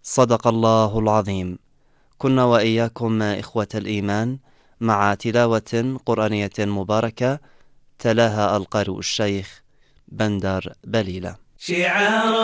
صدق الله العظيم. كنا وإياكم إخوة الإيمان مع تلاوة قرآنية مباركة تلاها القارئ الشيخ بندر بليلة.